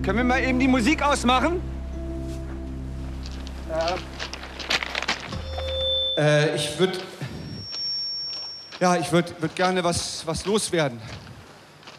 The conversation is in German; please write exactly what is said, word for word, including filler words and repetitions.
Können wir mal eben die Musik ausmachen? Äh, äh ich würde... Ja, ich würde würd gerne was, was loswerden.